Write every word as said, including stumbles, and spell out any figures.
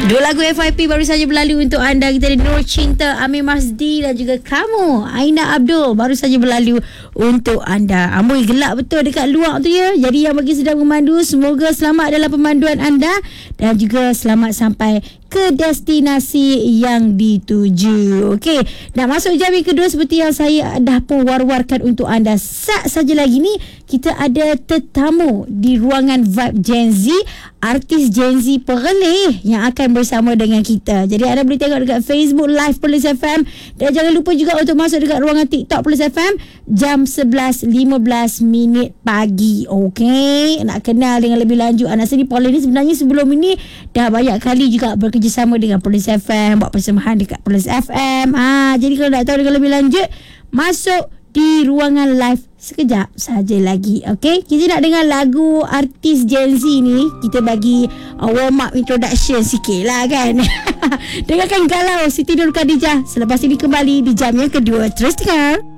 Dua lagu F Y P baru saja berlalu untuk anda. Kita ada Nur Cinta, Amir Masdi dan juga kamu, Aina Abdul, baru saja berlalu untuk anda. Amboi gelap betul dekat luar tu ya. Jadi yang bagi sedang memandu, semoga selamat dalam pemanduan anda dan juga selamat sampai ke destinasi yang dituju. Okey, nak masuk jam yang kedua seperti yang saya dah pun war-warkan untuk anda. Sat saja lagi ni kita ada tetamu di ruangan Vibe Gen Z, artis Gen Z perleh yang akan bersama dengan kita. Jadi anda boleh tengok dekat Facebook Live Perlis F M dan jangan lupa juga untuk masuk dekat ruangan TikTok Perlis F M jam sebelas lima belas minit pagi. Okey, nak kenal dengan lebih lanjut anak seni Pauline ni sebenarnya sebelum ini dah banyak kali juga bekerjasama dengan Perlis F M, buat persembahan dekat Perlis F M. Ah, jadi kalau nak tahu dengan lebih lanjut, masuk di ruangan live sekejap saja lagi. Okey, kita nak dengar lagu artis Gen Z ni. Kita bagi uh, warm up introduction sikit lah kan. Dengarkan Galau Siti Nur Khadijah. Selepas ini kembali di jam yang kedua. Terus dengar.